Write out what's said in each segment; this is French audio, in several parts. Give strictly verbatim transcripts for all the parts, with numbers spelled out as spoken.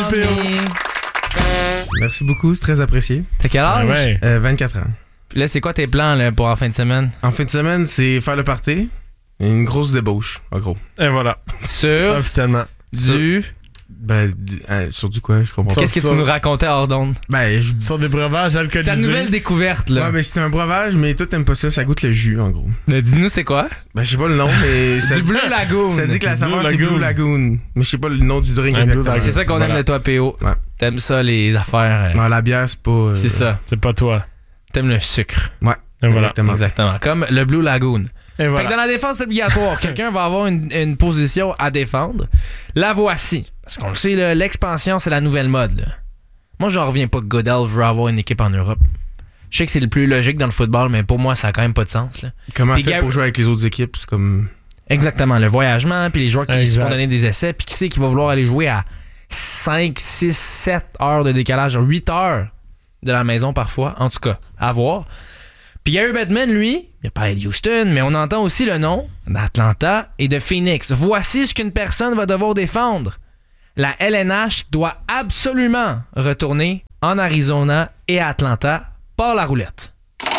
P O. Merci beaucoup, c'est très apprécié. T'as quel âge? Ouais. Euh, vingt-quatre ans. Puis là, c'est quoi tes plans là, pour en fin de semaine? En fin de semaine, c'est faire le party. Et une grosse débauche, en gros. Et voilà. Sur Officiellement. du... Ben, du- euh, sur du quoi, je comprends pas. Qu'est-ce que tu nous racontais hors d'onde? Ben, je... Sur des breuvages alcoolisés. Ta nouvelle découverte, là. Ouais, ben, c'est un breuvage, mais toi, t'aimes pas ça, ça goûte le jus, en gros. Mais dis-nous, c'est quoi? Ben, je sais pas le nom, mais ça, Du Blue Lagoon. ça dit que la Blue saveur, c'est Lagoon. Blue Lagoon. Mais je sais pas le nom du drink Un Blue exactement. Lagoon. C'est ça qu'on Voilà. aime de toi, P O. Ouais. T'aimes ça, les affaires. euh, Non, la bière, c'est pas... euh, C'est ça. C'est pas toi. T'aimes le sucre. Ouais, Et voilà. exactement. Exactement. Comme le Blue Lagoon. Et Fait voilà. que dans la défense obligatoire, quelqu'un va avoir une, une position à défendre. La voici. Parce qu'on le sait, là, l'expansion, c'est la nouvelle mode. Là. Moi, j'en reviens pas que Goodell veut avoir une équipe en Europe. Je sais que c'est le plus logique dans le football, mais pour moi, ça a quand même pas de sens. Là. Comment Puis faire Gary- pour jouer avec les autres équipes, c'est comme... Exactement. Le voyagement, puis les joueurs qui se Exact. font donner des essais, puis qui sait qui va vouloir aller jouer à cinq, six, sept heures de décalage, huit heures de la maison parfois, en tout cas, à voir. Puis Gary Bettman, lui, il a parlé de Houston, mais on entend aussi le nom d'Atlanta et de Phoenix. Voici ce qu'une personne va devoir défendre. La L N H doit absolument retourner en Arizona et à Atlanta par la roulette.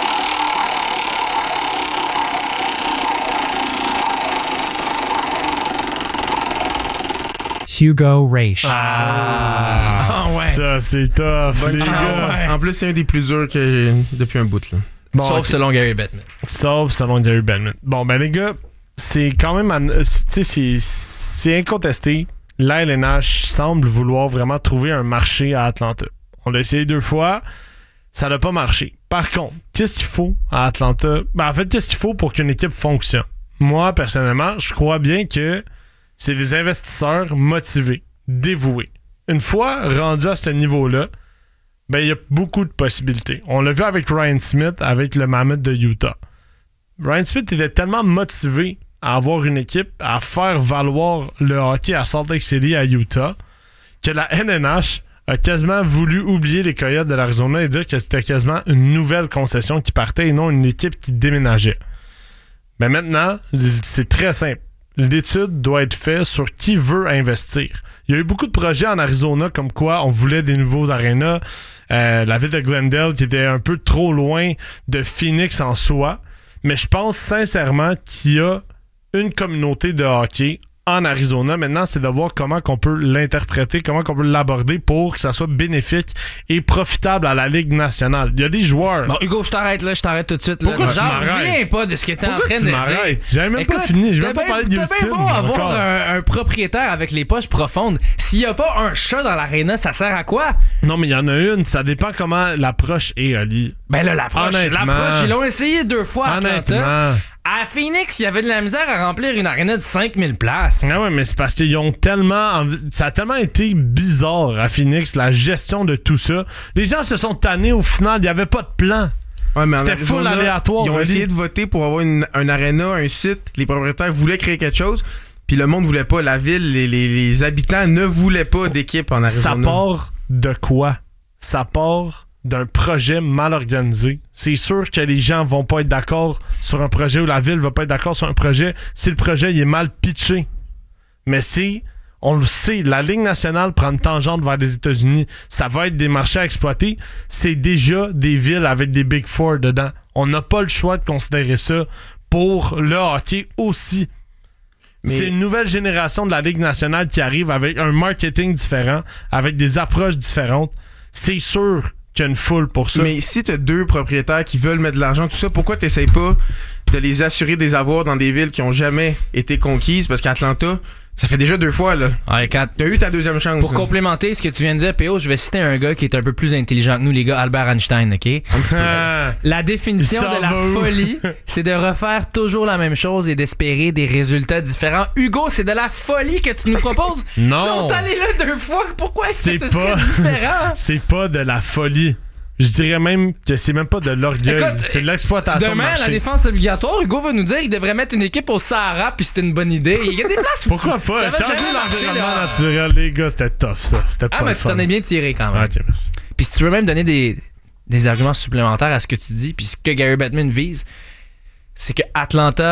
Hugo Raish. Ah, ouais. Ça, c'est tough, Bonne les chance. gars. ouais. En plus, c'est un des plus durs que j'ai depuis un bout, là. Bon, Sauf ok. selon Gary Bettman. Sauf selon Gary Bettman. Bon, ben les gars, c'est quand même... an- Tu sais, c'est- c'est incontesté. La L N H semble vouloir vraiment trouver un marché à Atlanta. On l'a essayé deux fois. Ça n'a pas marché. Par contre, qu'est-ce qu'il faut à Atlanta? Ben, en fait, qu'est-ce qu'il faut pour qu'une équipe fonctionne? Moi, personnellement, je crois bien que c'est des investisseurs motivés, dévoués. Une fois rendus à ce niveau-là, ben, il y a beaucoup de possibilités. On l'a vu avec Ryan Smith, avec le Mammoth de Utah. Ryan Smith était tellement motivé à avoir une équipe, à faire valoir le hockey à Salt Lake City, à Utah, que la N N H a quasiment voulu oublier les Coyotes de l'Arizona et dire que c'était quasiment une nouvelle concession qui partait et non une équipe qui déménageait. Mais maintenant, c'est très simple. L'étude doit être faite sur qui veut investir. Il y a eu beaucoup de projets en Arizona comme quoi on voulait des nouveaux arénas. Euh, la ville de Glendale qui était un peu trop loin de Phoenix en soi. Mais je pense sincèrement qu'il y a une communauté de hockey en Arizona. Maintenant, c'est de voir comment qu'on peut l'interpréter, comment qu'on peut l'aborder pour que ça soit bénéfique et profitable à la Ligue nationale. Il y a des joueurs... Bon, Hugo, je t'arrête là, je t'arrête tout de suite. Là. Pourquoi tu J'en m'arrêtes? reviens pas de ce que t'es en Pourquoi train tu de dire. m'arrêtes? J'avais même Écoute, pas fini. Je vais t'as pas bien- parler de t'as Houston. bien beau avoir encore. un, un propriétaire avec les poches profondes. S'il y a pas un chat dans l'aréna, ça sert à quoi? Non, mais il y en a une. Ça dépend comment l'approche est, Ali. Ben là, l'approche, Honnêtement. l'approche, ils l'ont essayé deux fois à Atlanta. Honnêtement. À Phoenix, il y avait de la misère à remplir une aréna de cinq mille places. Ah ouais, mais c'est parce qu'ils ont tellement... envi- Ça a tellement été bizarre à Phoenix, la gestion de tout ça. Les gens se sont tannés au final. Il n'y avait pas de plan. Ouais, mais en C'était Arizona, full aléatoire, Ils ont Ali. essayé de voter pour avoir une, un aréna, un site. Les propriétaires voulaient créer quelque chose. Puis le monde voulait pas. La ville, les, les, les habitants ne voulaient pas d'équipe en Ça Arizona. part de quoi? Ça part d'un projet mal organisé. C'est sûr que les gens vont pas être d'accord sur un projet ou la ville va pas être d'accord sur un projet si le projet il est mal pitché. Mais si, on le sait, la Ligue nationale prend une tangente vers les États-Unis, ça va être des marchés à exploiter. C'est déjà des villes avec des Big Four dedans. On n'a pas le choix de considérer ça pour le hockey aussi. Mais- C'est une nouvelle génération de la Ligue nationale qui arrive avec un marketing différent, avec des approches différentes. C'est sûr qu'il y a une foule pour ça. Mais si t'as deux propriétaires qui veulent mettre de l'argent, tout ça, pourquoi t'essayes pas de les assurer des avoirs dans des villes qui ont jamais été conquises? Parce qu'Atlanta, ça fait déjà deux fois, là. Ouais, quand- T'as eu ta deuxième chance. Pour là. complémenter ce que tu viens de dire, P O, je vais citer un gars qui est un peu plus intelligent que nous, les gars, Albert Einstein, OK? Ah, La définition Il s'en de la va où? folie, c'est de refaire toujours la même chose et d'espérer des résultats différents. Hugo, c'est de la folie que tu nous proposes. Non. Ils sont allés là deux fois. Pourquoi est-ce que C'est ce serait pas- différent? c'est pas de la folie. Je dirais même que c'est même pas de l'orgueil. Écoute, C'est de l'exploitation de Demain, marché. la défense obligatoire, Hugo va nous dire qu'il devrait mettre une équipe au Sahara, puis c'est une bonne idée. Il y a des places. Pourquoi Ça pas? va Changer jamais marcher, l'environnement là. naturel, les gars, c'était tough, ça. C'était Ah, pas mais le tu fun. t'en es bien tiré quand même. Ok, merci. Puis si tu veux même donner des, des arguments supplémentaires à ce que tu dis, puis ce que Gary Bettman vise, c'est que Atlanta,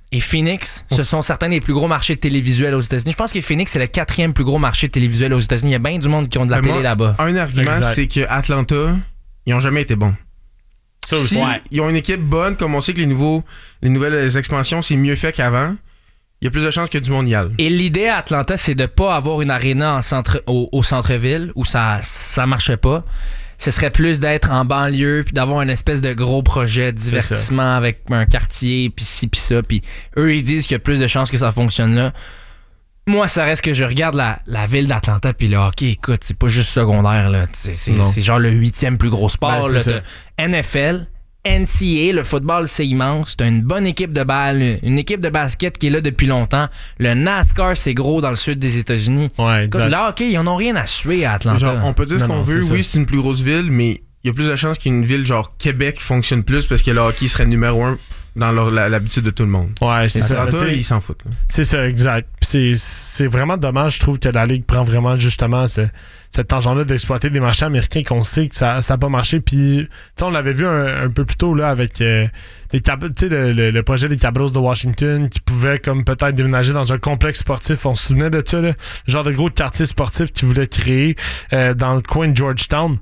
et Phoenix, ce sont certains des plus gros marchés télévisuels aux États-Unis. Je pense que Phoenix, c'est le quatrième plus gros marché télévisuel aux États-Unis. Il y a bien du monde qui ont de la Mais télé moi, là-bas. Un argument, Exact. c'est que Atlanta, ils ont jamais été bons. Ça aussi. Si ils ont une équipe bonne, comme on sait que les, nouveaux, les nouvelles expansions, c'est mieux fait qu'avant, il y a plus de chances que du monde y aille. Et l'idée à Atlanta, c'est de pas avoir une aréna en centre, au, au centre-ville où ça ça marchait pas. Ce serait plus d'être en banlieue puis d'avoir une espèce de gros projet de divertissement avec un quartier puis ci puis ça. Puis eux, ils disent qu'il y a plus de chances que ça fonctionne là. Moi, ça reste que je regarde la, la ville d'Atlanta puis le hockey, écoute, c'est pas juste secondaire, là. C'est, c'est, c'est genre le huitième plus gros sport. Ben, Là, c'est ça. N F L, N C A A, le football, c'est immense. T'as une bonne équipe de balle, une équipe de basket qui est là depuis longtemps. Le NASCAR, c'est gros dans le sud des États-Unis. Ouais, Écoute, exact. là, OK, ils en ont rien à suer à Atlanta. Genre, on peut dire ce Non, qu'on non, veut, c'est oui, ça. c'est une plus grosse ville, mais il y a plus de chances qu'une ville genre Québec fonctionne plus parce que le hockey serait numéro un dans leur- la- l'habitude de tout le monde. Ouais, c'est ça. Atlanta, Tu sais, ils s'en foutent. là. C'est ça, exact. Puis C'est, c'est vraiment dommage, je trouve, que la Ligue prend vraiment justement ce, cette tangente-là d'exploiter des marchés américains qu'on sait que ça n'a pas marché. Puis, tu sais, on l'avait vu un, un peu plus tôt là, avec euh, les Cab- tu sais, le, le, le projet des Cabros de Washington qui pouvait comme peut-être déménager dans un complexe sportif. On se souvenait de ça, là, le genre de gros quartier sportif qu'ils voulaient créer euh, dans le coin de Georgetown.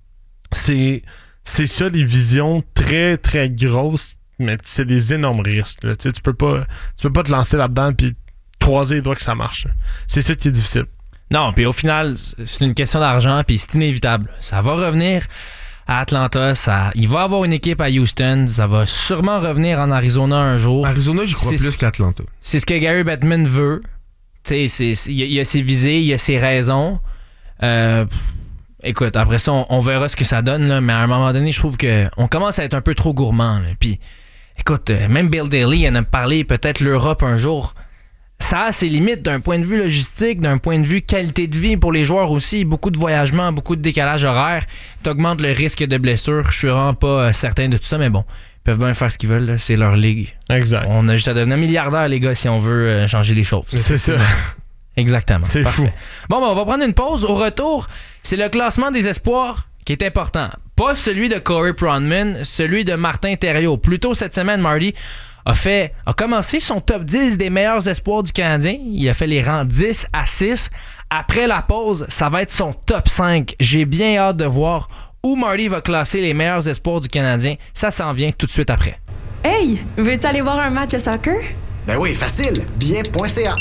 C'est, c'est ça, les visions très, très grosses. Mais c'est des énormes risques. Là. Tu sais, tu peux pas, tu peux pas te lancer là-dedans puis croiser les doigts que ça marche. Là. C'est ça qui est difficile. Non, puis au final, c'est une question d'argent, puis c'est inévitable. Ça va revenir à Atlanta, ça, il va avoir une équipe à Houston, ça va sûrement revenir en Arizona un jour. Arizona, j'y crois C'est- plus qu'Atlanta. C'est ce que Gary Bettman veut. Tu sais, c'est- c'est- il y, a- il y a ses visées, il y a ses raisons. Euh, pff, écoute, après ça, on, on verra ce que ça donne, là, mais à un moment donné, je trouve qu'on commence à être un peu trop gourmand. Là. Puis, écoute, euh, même Bill Daly en a parlé, peut-être l'Europe un jour. Ça a ses limites d'un point de vue logistique, d'un point de vue qualité de vie pour les joueurs aussi. Beaucoup de voyagements, beaucoup de décalage horaire. T'augmentes le risque de blessure. Je suis vraiment pas euh, certain de tout ça, mais bon, ils peuvent bien faire ce qu'ils veulent. Là. C'est leur ligue. Exact. On a juste à devenir milliardaire, les gars, si on veut euh, changer les choses. C'est ça. Exactement. C'est Parfait. fou. Bon, ben, on va prendre une pause. Au retour, c'est le classement des espoirs qui est important. Pas celui de Corey Pronman, celui de Martin Thériault. Plus tôt cette semaine, Marty a fait a commencé son top dix des meilleurs espoirs du Canadien. Il a fait les rangs dix à six. Après la pause, ça va être son top cinq. J'ai bien hâte de voir où Marty va classer les meilleurs espoirs du Canadien. Ça s'en vient tout de suite après. Hey, veux-tu aller voir un match de soccer? Ben oui, facile. Billet.ca.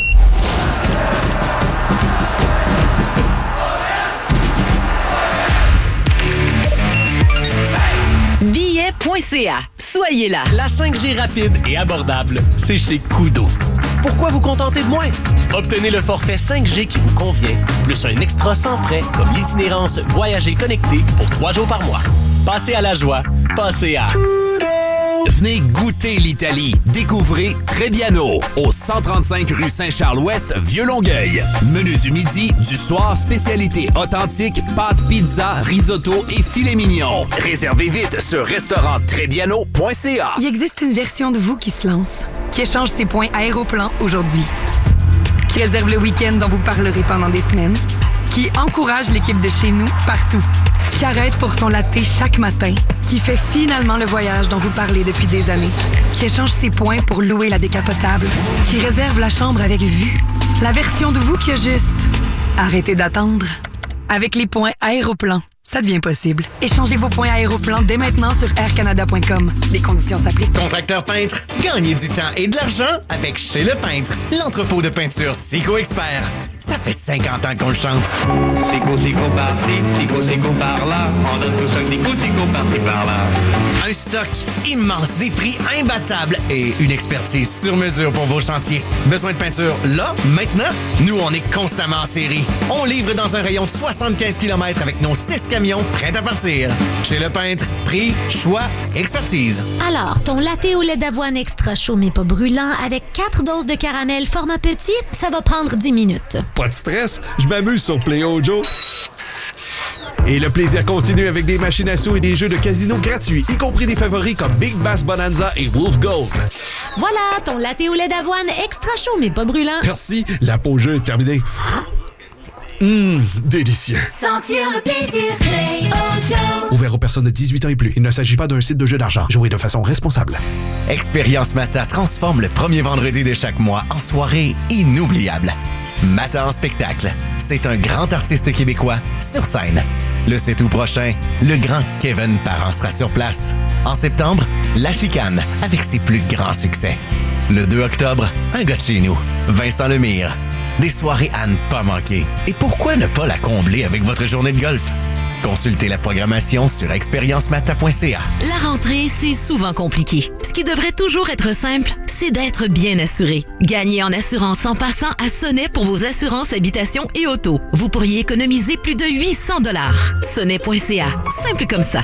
Billet.ca. Soyez là. La cinq G rapide et abordable, c'est chez Koodo. Pourquoi vous contenter de moins? Obtenez le forfait cinq G qui vous convient, plus un extra sans frais comme l'itinérance Voyager connecté pour trois jours par mois. Passez à la joie, passez à... Venez goûter l'Italie. Découvrez Trebbiano au cent trente-cinq rue Saint-Charles-Ouest, Vieux-Longueuil. Menu du midi, du soir, spécialité authentique, pâtes, pizza, risotto et filet mignon. Réservez vite sur restaurant trebbiano point c a. Il existe une version de vous qui se lance, qui échange ses points Aéroplan aujourd'hui, qui réserve le week-end dont vous parlerez pendant des semaines, qui encourage l'équipe de chez nous partout, qui arrête pour son latte chaque matin, qui fait finalement le voyage dont vous parlez depuis des années, qui échange ses points pour louer la décapotable, qui réserve la chambre avec vue. La version de vous qui a juste arrêtez d'attendre. Avec les points Aéroplan, ça devient possible. Échangez vos points Aéroplan dès maintenant sur air canada point com. Les conditions s'appliquent. Contracteur peintre, gagnez du temps et de l'argent avec Chez Le Peintre, l'entrepôt de peinture Sico Expert. Ça fait cinquante ans qu'on le chante. Sico, sico par-ci, sico, sico par-là. On donne tout ça, sico, sico par-ci, par-là. Un stock immense, des prix imbattables et une expertise sur mesure pour vos chantiers. Besoin de peinture là, maintenant? Nous, on est constamment en série. On livre dans un rayon de soixante-quinze kilomètres avec nos six camions prêts à partir. Chez Le Peintre, prix, choix, expertise. Alors, ton latte au lait d'avoine extra chaud mais pas brûlant avec quatre doses de caramel format petit, ça va prendre dix minutes. Pas de stress, je m'amuse sur Play-O Joe. Et le plaisir continue avec des machines à sous et des jeux de casino gratuits, y compris des favoris comme Big Bass Bonanza et Wolf Gold. Voilà, ton latte au lait d'avoine extra chaud mais pas brûlant. Merci, la pause jeu est terminée. Hum, délicieux. Sentir le plaisir, Play-O-Joe. Ouvert aux personnes de dix-huit ans et plus. Il ne s'agit pas d'un site de jeu d'argent. Jouez de façon responsable. Expérience Mata transforme le premier vendredi de chaque mois en soirée inoubliable. Mata en spectacle, c'est un grand artiste québécois sur scène. Le sept août prochain, le grand Kevin Parent sera sur place. En septembre, La Chicane avec ses plus grands succès. Le deux octobre, un gars de chez nous, Vincent Lemire. Des soirées à ne pas manquer. Et pourquoi ne pas la combler avec votre journée de golf? Consultez la programmation sur expérience mata point c a. La rentrée, c'est souvent compliqué. Ce qui devrait toujours être simple, c'est d'être bien assuré. Gagnez en assurance en passant à Sonnet pour vos assurances habitation et auto. Vous pourriez économiser plus de huit cents dollars. sonnet point c a. Simple comme ça.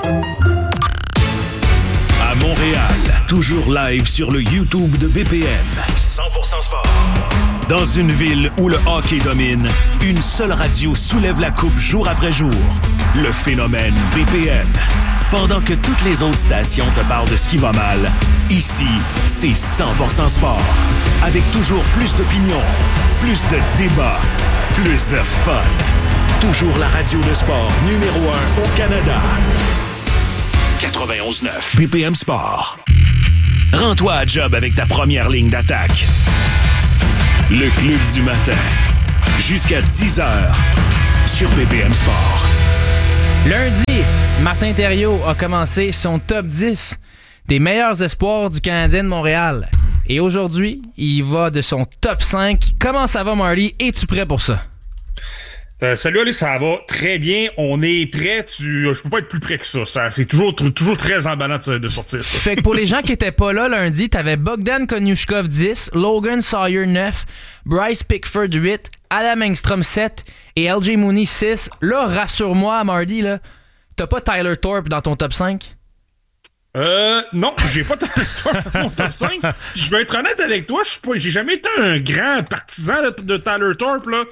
À Montréal, toujours live sur le YouTube de B P M. cent pour cent sport. Dans une ville où le hockey domine, une seule radio soulève la coupe jour après jour. Le phénomène B P M. Pendant que toutes les autres stations te parlent de ce qui va mal, ici, c'est cent pour cent sport. Avec toujours plus d'opinions, plus de débats, plus de fun. Toujours la radio de sport numéro un au Canada. quatre-vingt-onze neuf B P M Sport. Rends-toi à job avec ta première ligne d'attaque. Le Club du matin. Jusqu'à dix heures sur B P M Sport. Lundi, Martin Thériault a commencé son top dix des meilleurs espoirs du Canadien de Montréal. Et aujourd'hui, il va de son top cinq. Comment ça va, Marty? Es-tu prêt pour ça? Euh, salut Ali, ça va très bien. On est prêt. Tu, je peux pas être plus prêt que ça. ça c'est toujours, toujours très emballant de, de sortir ça. Fait que pour les gens qui étaient pas là lundi, t'avais Bogdan Konyushkov dix, Logan Sawyer neuf, Bryce Pickford huit, Adam Engstrom sept et L J Mooney six. Là, rassure-moi, Marty, là, t'as pas Tyler Thorpe dans ton top cinq? Euh, non, j'ai pas Tyler Thorpe dans mon top cinq. Je vais être honnête avec toi, je suis pas, j'ai jamais été un grand partisan de, de Tyler Thorpe, là.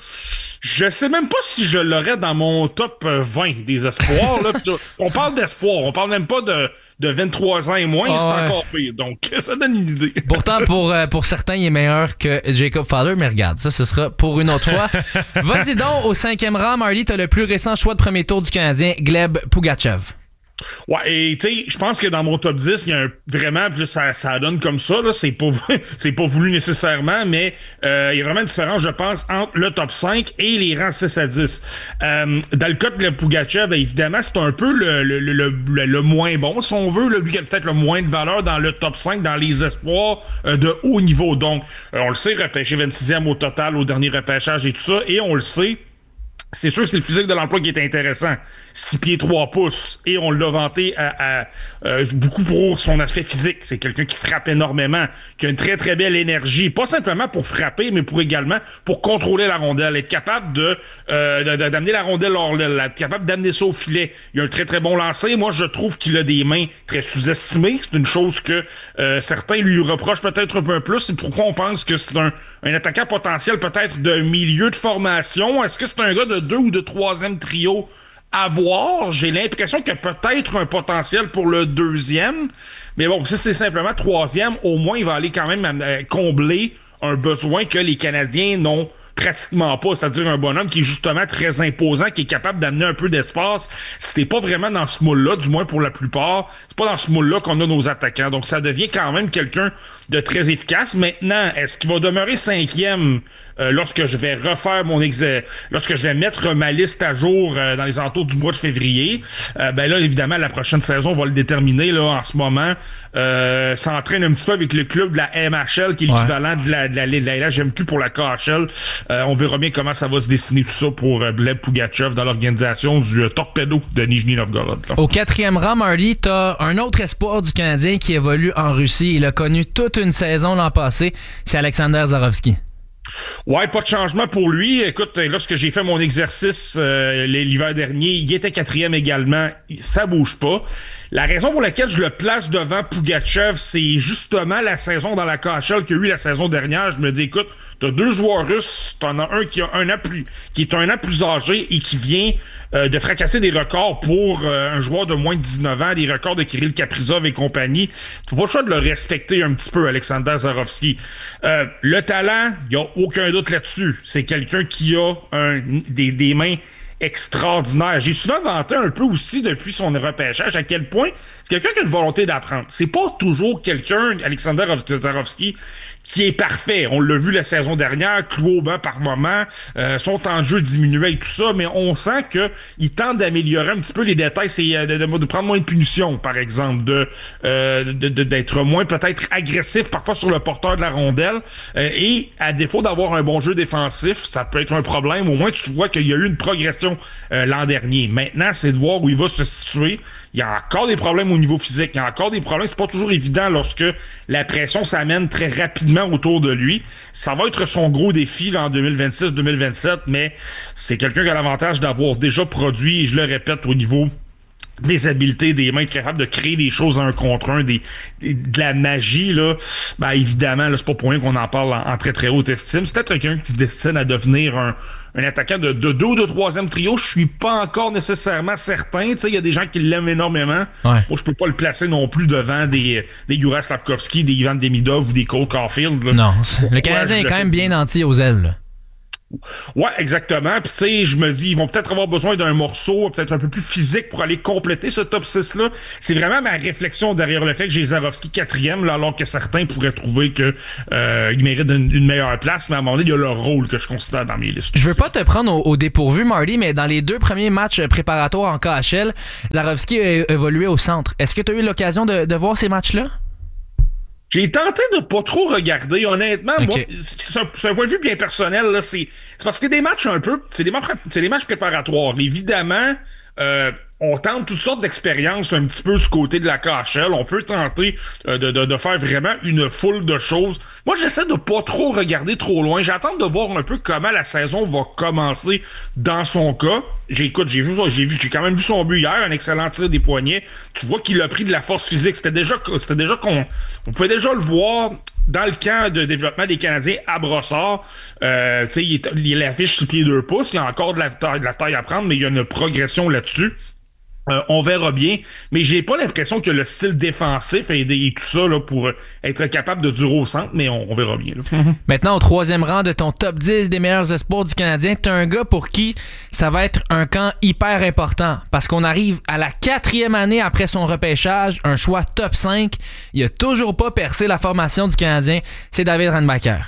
Je sais même pas si je l'aurais dans mon top vingt des espoirs. Là. On parle d'espoir, on parle même pas de, de vingt-trois ans et moins, oh, c'est ouais. encore pire. Donc, ça donne une idée. Pourtant, pour, euh, pour certains, il est meilleur que Jacob Fowler, mais regarde, ça, ce sera pour une autre fois. Vas-y donc, au cinquième rang, Marty, t'as le plus récent choix de premier tour du Canadien, Gleb Pugachev. Ouais, et tu sais, je pense que dans mon top dix, il y a un, vraiment, puis ça, ça donne comme ça, là, c'est pas, c'est pas voulu nécessairement, mais euh, il y a vraiment une différence, je pense, entre le top cinq et les rangs six à dix. Euh, dans le cas de Gleb Pugachev, évidemment, c'est un peu le, le, le, le, le moins bon, si on veut, là, lui qui a peut-être le moins de valeur dans le top cinq, dans les espoirs euh, de haut niveau. Donc, euh, on le sait, repêché vingt-sixième au total au dernier repêchage et tout ça, et on le sait, c'est sûr que c'est le physique de l'emploi qui est intéressant. six pieds trois pouces. Et on l'a vanté à, à, à, beaucoup pour son aspect physique. C'est quelqu'un qui frappe énormément, qui a une très très belle énergie. Pas simplement pour frapper, mais pour également pour contrôler la rondelle. Être capable de, euh, de, de d'amener la rondelle hors l'aile. Être capable d'amener ça au filet. Il a un très très bon lancer. Moi, je trouve qu'il a des mains très sous-estimées. C'est une chose que euh, certains lui reprochent peut-être un peu plus. C'est pourquoi on pense que c'est un, un attaquant potentiel peut-être de milieu de formation. Est-ce que c'est un gars de deux ou de troisième trio à voir? J'ai l'impression qu'il y a peut-être un potentiel pour le deuxième. Mais bon, si c'est simplement troisième, au moins il va aller quand même euh, combler un besoin que les Canadiens n'ont pratiquement pas, c'est-à-dire un bonhomme qui est justement très imposant, qui est capable d'amener un peu d'espace. C'était pas vraiment dans ce moule-là, du moins pour la plupart, c'est pas dans ce moule-là qu'on a nos attaquants. Donc ça devient quand même quelqu'un de très efficace. Maintenant, est-ce qu'il va demeurer cinquième euh, lorsque je vais refaire mon exé, lorsque je vais mettre ma liste à jour euh, dans les alentours du mois de février? Euh, ben là, évidemment, la prochaine saison, on va le déterminer là en ce moment. Euh, s'entraîne un petit peu avec le club de la M H L, qui est ouais. l'équivalent de la, de la, de la L H M Q pour la K H L. Euh, on verra bien comment ça va se dessiner tout ça pour euh, Gleb Pugachev dans l'organisation du euh, Torpedo de Nijni Novgorod. Là. Au quatrième rang, Marty, t'as un autre espoir du Canadien qui évolue en Russie. Il a connu toute une saison l'an passé. C'est Alexander Zarovski. Ouais, pas de changement pour lui. Écoute, lorsque j'ai fait mon exercice euh, l'hiver dernier, il était quatrième également. Ça bouge pas. La raison pour laquelle je le place devant Pougatchev, c'est justement la saison dans la K H L qu'il y a eu la saison dernière. Je me dis, écoute, t'as deux joueurs russes, t'en as un qui a un an plus, qui est un an plus âgé et qui vient euh, de fracasser des records pour euh, un joueur de moins de dix-neuf ans, des records de Kirill Kaprizov et compagnie. T'as pas le choix de le respecter un petit peu, Alexander Zarovski. Euh, le talent, y a aucun doute là-dessus. C'est quelqu'un qui a un, des, des mains extraordinaire. J'ai souvent vanté un peu aussi depuis son repêchage à quel point c'est quelqu'un qui a une volonté d'apprendre. C'est pas toujours quelqu'un, Alexander Zarovski, qui est parfait. On l'a vu la saison dernière, cloué au banc par moment, euh, son temps de jeu diminuait et tout ça, mais on sent que il tente d'améliorer un petit peu les détails, c'est de, de, de prendre moins de punitions, par exemple, de, euh, de, de d'être moins peut-être agressif parfois sur le porteur de la rondelle, euh, et à défaut d'avoir un bon jeu défensif, ça peut être un problème. Au moins tu vois qu'il y a eu une progression euh, l'an dernier. Maintenant, c'est de voir où il va se situer. Il y a encore des problèmes au niveau physique, il y a encore des problèmes, c'est pas toujours évident lorsque la pression s'amène très rapidement autour de lui. Ça va être son gros défi là, en deux mille vingt-six deux mille vingt-sept, mais c'est quelqu'un qui a l'avantage d'avoir déjà produit, et je le répète, au niveau des habiletés, des mains, capables de créer des choses un contre un, des, des, de la magie, là. Ben, évidemment, là, c'est pas pour rien qu'on en parle en, en très très haute estime. C'est peut-être quelqu'un qui se destine à devenir un, un attaquant de, de deux ou de troisième trio. Je suis pas encore nécessairement certain. Tu sais, il y a des gens qui l'aiment énormément. Ouais. Moi, je peux pas le placer non plus devant des, des Juraj Slavkovski, des Ivan Demidov ou des Cole Caulfield, là. Non. Le Canadien est quand même bien nanti aux ailes, là. Ouais, exactement. Puis tu sais, je me dis, ils vont peut-être avoir besoin d'un morceau peut-être un peu plus physique pour aller compléter ce top six-là. C'est vraiment ma réflexion derrière le fait que j'ai Zarovski quatrième, là, alors que certains pourraient trouver que euh, il mérite une, une meilleure place, mais à un moment donné, il y a leur rôle que je considère dans mes listes. Je veux pas te prendre au, au dépourvu, Marty, mais dans les deux premiers matchs préparatoires en K H L, Zarovski a évolué au centre. Est-ce que tu as eu l'occasion de, de voir ces matchs-là? J'ai tenté de pas trop regarder, honnêtement. Okay. Moi, c'est un, c'est un point de vue bien personnel, là. C'est, c'est parce que c'est des matchs un peu, c'est des matchs, c'est des matchs préparatoires. Évidemment, euh, on tente toutes sortes d'expériences un petit peu du côté de la K H L. On peut tenter euh, de, de, de faire vraiment une foule de choses. Moi, j'essaie de pas trop regarder trop loin. J'attends de voir un peu comment la saison va commencer dans son cas. J'ai, écoute, j'ai vu, j'ai vu, j'ai quand même vu son but hier, un excellent tir des poignets. Tu vois qu'il a pris de la force physique. C'était déjà, c'était déjà qu'on, on pouvait déjà le voir dans le camp de développement des Canadiens à Brossard. Euh, tu sais, il, est, il affiche six pieds deux pouces. Il y a encore de la taille, de la taille à prendre, mais il y a une progression là-dessus. Euh, on verra bien, mais j'ai pas l'impression que le style défensif et, et tout ça là, pour être capable de durer au centre, mais on, on verra bien. Là. Mm-hmm. Maintenant, au troisième rang de ton top dix des meilleurs espoirs du Canadien, t'as un gars pour qui ça va être un camp hyper important, parce qu'on arrive à la quatrième année après son repêchage, un choix top cinq, il a toujours pas percé la formation du Canadien, c'est David Reinbacher.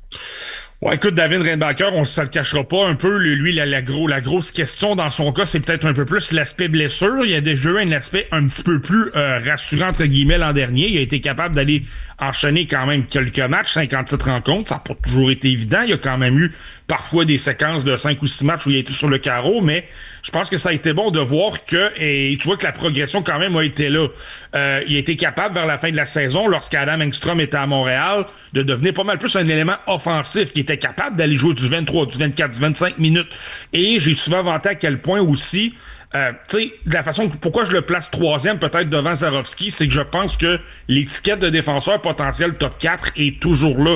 Ouais, écoute, David Reinbacher, on ne le cachera pas un peu. Lui, la, la, gros, la grosse question dans son cas, c'est peut-être un peu plus l'aspect blessure. Il a déjà eu un aspect un petit peu plus euh, rassurant, entre guillemets, l'an dernier. Il a été capable d'aller enchaîner quand même quelques matchs, cinquante-sept rencontres. Ça n'a pas toujours été évident. Il y a quand même eu parfois des séquences de cinq ou six matchs où il a été sur le carreau, mais je pense que ça a été bon de voir que, et tu vois que la progression quand même a été là. Euh, il a été capable, vers la fin de la saison, lorsqu'Adam Engstrom était à Montréal, de devenir pas mal plus un élément offensif qui était capable d'aller jouer du vingt-trois, du vingt-quatre, du vingt-cinq minutes. Et j'ai souvent vanté à quel point aussi, euh, tu sais, de la façon, pourquoi je le place troisième peut-être devant Zarovski, c'est que je pense que l'étiquette de défenseur potentiel top quatre est toujours là.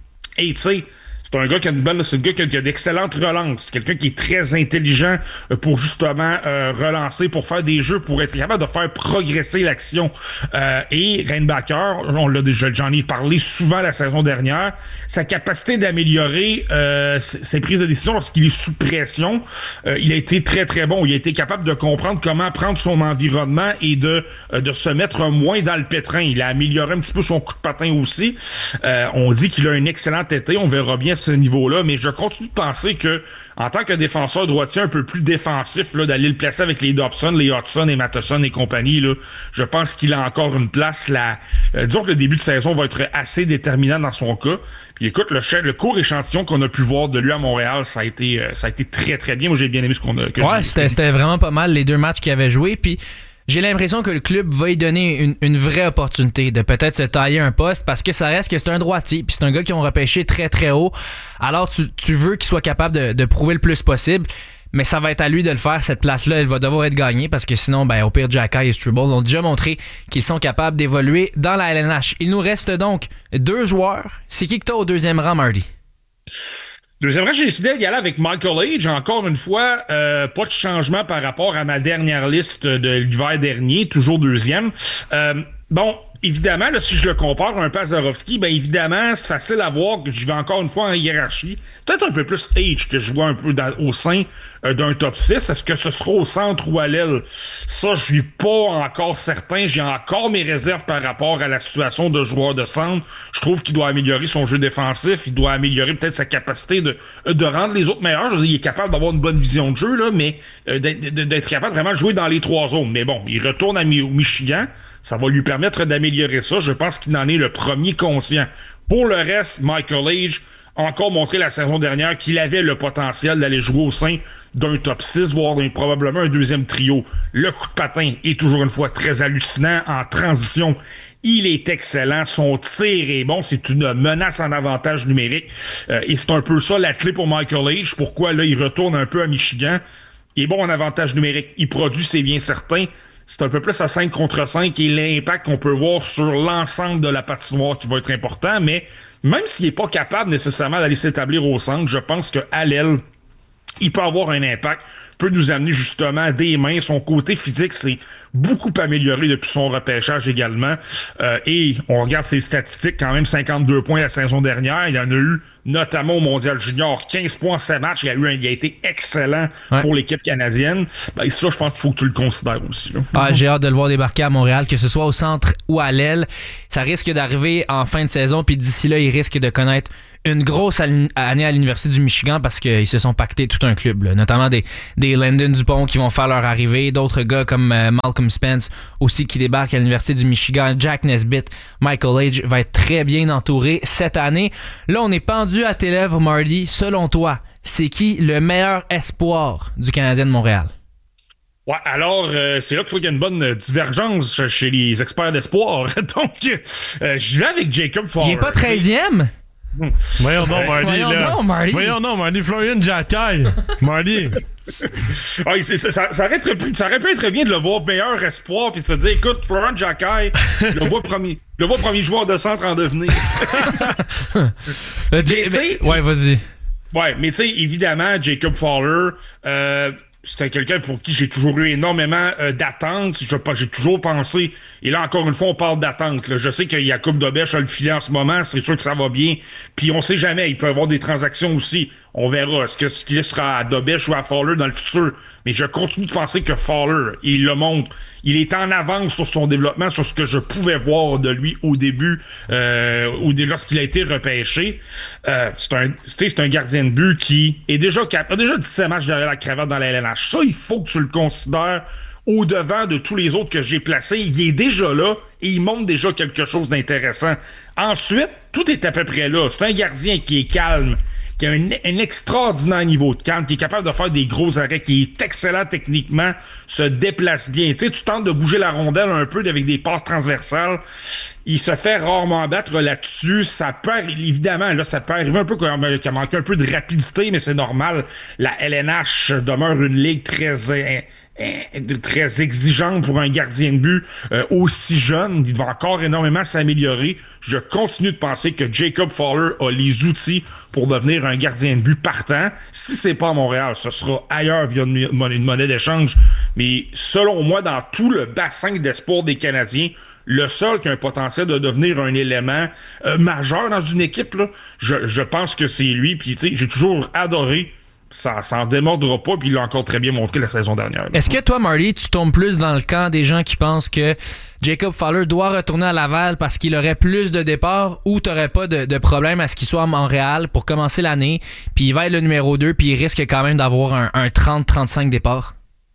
Et tu sais, c'est un gars qui a une bonne, c'est un gars qui a, qui a d'excellentes relances. C'est quelqu'un qui est très intelligent pour justement euh, relancer, pour faire des jeux, pour être capable de faire progresser l'action. Euh, et Reinbacher, on l'a déjà, j'en ai parlé souvent la saison dernière, sa capacité d'améliorer euh, ses prises de décision lorsqu'il est sous pression, euh, il a été très très bon. Il a été capable de comprendre comment prendre son environnement et de euh, de se mettre moins dans le pétrin. Il a amélioré un petit peu son coup de patin aussi. Euh, on dit qu'il a un excellent été. On verra bien ce niveau-là, mais je continue de penser que en tant que défenseur droitier un peu plus défensif, là, d'aller le placer avec les Dobson, les Hudson et Matheson et compagnie, là, je pense qu'il a encore une place là. Euh, disons que le début de saison va être assez déterminant dans son cas. Puis écoute, le, le court échantillon qu'on a pu voir de lui à Montréal, ça a été, euh, ça a été très très bien. Moi, j'ai bien aimé ce qu'on a. Que ouais, c'était, c'était vraiment pas mal les deux matchs qu'il avait joué. Puis j'ai l'impression que le club va lui donner une, une vraie opportunité de peut-être se tailler un poste, parce que ça reste que c'est un droitier, puis c'est un gars qui ont repêché très très haut. Alors tu, tu veux qu'il soit capable de, de prouver le plus possible. Mais ça va être à lui de le faire. Cette place-là, elle va devoir être gagnée parce que sinon, ben, au pire, Jacky et Struble ont déjà montré qu'ils sont capables d'évoluer dans la L N H. Il nous reste donc deux joueurs. C'est qui que t'as au deuxième rang, Marty? Deuxième rang, j'ai décidé d'y aller avec Michael Age. Encore une fois, euh, pas de changement par rapport à ma dernière liste de l'hiver dernier. Toujours deuxième. Euh, bon... Évidemment, là, si je le compare un peu à Zarovski, ben évidemment, c'est facile à voir que je vais encore une fois en hiérarchie. Peut-être un peu plus H que je vois un peu dans, au sein euh, d'un top six. Est-ce que ce sera au centre ou à l'aile? Ça, je suis pas encore certain. J'ai encore mes réserves par rapport à la situation de joueur de centre. Je trouve qu'il doit améliorer son jeu défensif. Il doit améliorer peut-être sa capacité de, de rendre les autres meilleurs. Je veux dire, il est capable d'avoir une bonne vision de jeu, là, mais euh, d'être, d'être capable de vraiment jouer dans les trois zones. Mais bon, il retourne à Mi- au Michigan. Ça va lui permettre d'améliorer ça. Je pense qu'il en est le premier conscient. Pour le reste, Michael Age a encore montré la saison dernière qu'il avait le potentiel d'aller jouer au sein d'un top six, voire d'un, probablement un deuxième trio. Le coup de patin est toujours une fois très hallucinant. En transition, il est excellent. Son tir est bon. C'est une menace en avantage numérique. Euh, et c'est un peu ça la clé pour Michael Age. Pourquoi là, il retourne un peu à Michigan. Il est bon en avantage numérique. Il produit, c'est bien certain. C'est un peu plus à cinq contre cinq et l'impact qu'on peut voir sur l'ensemble de la patinoire qui va être important, mais même s'il n'est pas capable nécessairement d'aller s'établir au centre, je pense qu'à l'aile, il peut avoir un impact, peut nous amener justement des mains. Son côté physique s'est beaucoup amélioré depuis son repêchage également. Euh, et on regarde ses statistiques, quand même cinquante-deux points la saison dernière. Il en a eu notamment au Mondial Junior, quinze points en sept matchs. Il a, eu un, il a été excellent ouais. pour l'équipe canadienne. Ben, ça, je pense qu'il faut que tu le considères aussi. Là. Ah, j'ai hâte de le voir débarquer à Montréal, que ce soit au centre ou à l'aile. Ça risque d'arriver en fin de saison, puis d'ici là, il risque de connaître une grosse année à l'Université du Michigan parce qu'ils se sont pactés tout un club, là. Notamment des, des Landon Dupont qui vont faire leur arrivée, d'autres gars comme euh, Malcolm Spence aussi qui débarquent à l'Université du Michigan, Jack Nesbitt, Michael Age va être très bien entouré cette année. Là, on est pendu à tes lèvres, Marty. Selon toi, c'est qui le meilleur espoir du Canadien de Montréal? Ouais, alors, euh, c'est là qu'il faut qu'il y ait une bonne divergence chez les experts d'espoir. Donc, euh, je vais avec Jacob Fowler. Il est pas treizième? Hum. Voyons donc, Marty. Voyons là. donc, Marty. Voyons donc, Marty. Florian Jacky. Marty. Ouais, c'est, ça, ça, aurait très, ça aurait pu être bien de le voir meilleur espoir puis de se dire, écoute, Florian Jacky, le voit premier, le voit premier joueur de centre en devenir. mais, mais, ouais, vas-y. Ouais, mais tu sais, évidemment, Jacob Fowler, euh, c'était quelqu'un pour qui j'ai toujours eu énormément euh, d'attentes. Je, j'ai toujours pensé, et là encore une fois on parle d'attente. Là. Je sais qu'il y a Coupe de Bêche à le filet en ce moment, c'est sûr que ça va bien. Puis on sait jamais, il peut y avoir des transactions aussi. On verra est-ce que ce qu'il sera à Dobech ou à Fowler dans le futur. Mais je continue de penser que Fowler, il le montre, il est en avance sur son développement, sur ce que je pouvais voir de lui au début, euh, ou lorsqu'il a été repêché. Euh, c'est un, c'est un gardien de but qui est déjà a déjà dix-sept matchs derrière la cravate dans la L N H. Ça, il faut que tu le considères au-devant de tous les autres que j'ai placés. Il est déjà là et il montre déjà quelque chose d'intéressant. Ensuite, tout est à peu près là. C'est un gardien qui est calme, qui a un, un extraordinaire niveau de calme, qui est capable de faire des gros arrêts, qui est excellent techniquement, se déplace bien. Tu sais, tu tentes de bouger la rondelle un peu avec des passes transversales. Il se fait rarement battre là-dessus. Ça peut, évidemment, là, ça peut arriver un peu qu'il a manqué un peu de rapidité, mais c'est normal. La L N H demeure une ligue très... Euh, très exigeante pour un gardien de but euh, aussi jeune. Il va encore énormément s'améliorer. Je continue de penser que Jacob Fowler a les outils pour devenir un gardien de but partant. Si c'est pas à Montréal, ce sera ailleurs via une monnaie, une monnaie d'échange. Mais selon moi, dans tout le bassin d'espoir des Canadiens, le seul qui a un potentiel de devenir un élément euh, majeur dans une équipe, là, je, je pense que c'est lui. Puis tu sais, j'ai toujours adoré. Ça s'en démordra pas, puis il l'a encore très bien montré la saison dernière. Est-ce que toi, Marty, tu tombes plus dans le camp des gens qui pensent que Jacob Fowler doit retourner à Laval parce qu'il aurait plus de départs, ou t'aurais pas de, de problème à ce qu'il soit à Montréal pour commencer l'année, puis il va être le numéro deux, puis il risque quand même d'avoir un, un trente à trente-cinq départs?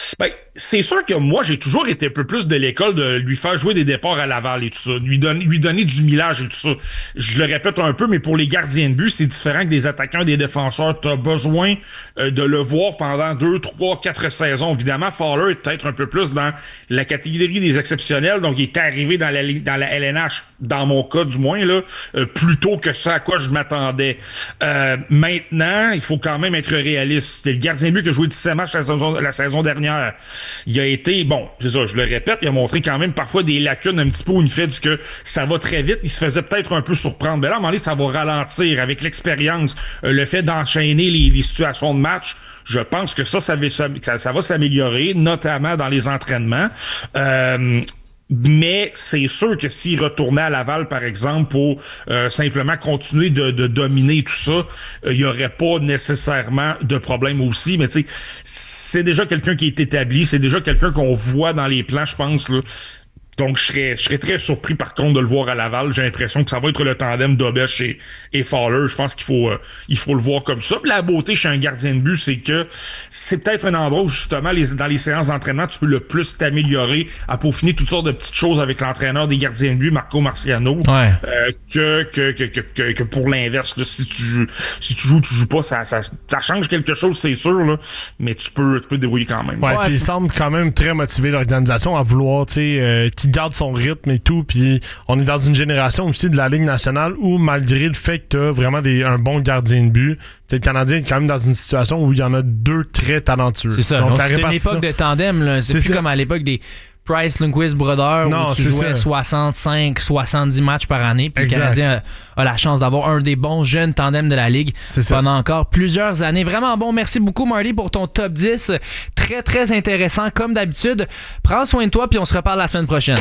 Ben, c'est sûr que moi, j'ai toujours été un peu plus de l'école de lui faire jouer des départs à Laval et tout ça, lui, donner, lui donner du millage et tout ça. Je le répète un peu, mais pour les gardiens de but, c'est différent que des attaquants et des défenseurs. T'as besoin euh, de le voir pendant deux, trois, quatre saisons. Évidemment, Fowler est peut-être un peu plus dans la catégorie des exceptionnels, donc il est arrivé dans la, dans la L N H, dans mon cas du moins, là, euh, plus tôt que ça à quoi je m'attendais. Euh, maintenant, il faut quand même être réaliste. C'était le gardien de but qui a joué dix-sept matchs la saison, la saison dernière. Il a été, bon, c'est ça, je le répète, il a montré quand même parfois des lacunes un petit peu où il fait du que ça va très vite. Il se faisait peut-être un peu surprendre. Mais là, à un moment donné, ça va ralentir avec l'expérience, euh, le fait d'enchaîner les, les situations de match. Je pense que ça, ça va, ça, ça va s'améliorer, notamment dans les entraînements. Euh, Mais c'est sûr que s'il retournait à Laval, par exemple, pour euh, simplement continuer de, de dominer tout ça, il euh, n'y aurait pas nécessairement de problème aussi. Mais tu sais, c'est déjà quelqu'un qui est établi, c'est déjà quelqu'un qu'on voit dans les plans, je pense, là. Donc, je serais, je serais très surpris, par contre, de le voir à Laval. J'ai l'impression que ça va être le tandem d'Obèche et, et Fowler. Je pense qu'il faut, euh, il faut le voir comme ça. Puis la beauté chez un gardien de but, c'est que c'est peut-être un endroit où, justement, les, dans les séances d'entraînement, tu peux le plus t'améliorer à peaufiner toutes sortes de petites choses avec l'entraîneur des gardiens de but, Marco Marciano, ouais. euh, que, que, que, que, que, que pour l'inverse. Là, si tu joues, si tu joues, tu joues pas, ça, ça, ça change quelque chose, c'est sûr, là, mais tu peux, tu peux te débrouiller quand même. Ouais, ouais puis il semble quand même très motivé, l'organisation, à vouloir, tu sais, euh, qu'il garde son rythme et tout, puis on est dans une génération aussi de la Ligue nationale où, malgré le fait que t'as vraiment des, un bon gardien de but, le Canadien est quand même dans une situation où il y en a deux très talentueux. C'est ça. Donc, c'était une époque de tandem, là. C'est, c'est plus ça. Comme à l'époque des Price, Lundqvist, Brodeur, non, où tu jouais ça. soixante-cinq soixante-dix matchs par année, puis exact. Le Canadien a, a la chance d'avoir un des bons jeunes tandems de la Ligue c'est pendant ça. Encore plusieurs années. Vraiment bon. Merci beaucoup, Marty, pour ton top dix. Très, très intéressant, comme d'habitude. Prends soin de toi, puis on se reparle la semaine prochaine.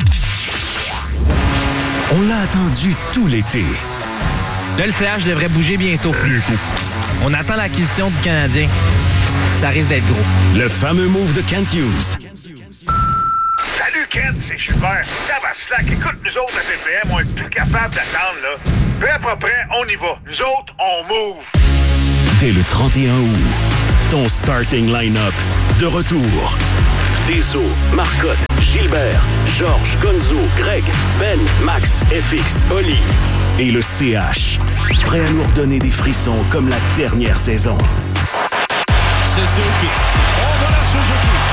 On l'a attendu tout l'été. Là, le C H devrait bouger bientôt. Bientôt. On attend l'acquisition du Canadien. Ça risque d'être gros. Le fameux move de Kent Hughes. Salut Kent, c'est Gilbert. Ça va slack. Écoute, nous autres, la T P M, on est plus capable d'attendre, là. Peu à peu près, on y va. Nous autres, on move. Dès le trente et un août, ton starting line-up de retour. Deso, Marcotte, Gilbert, Georges, Gonzo, Greg, Ben, Max, F X, Oli et le C H. Prêt à nous redonner des frissons comme la dernière saison. Suzuki. On va la Suzuki.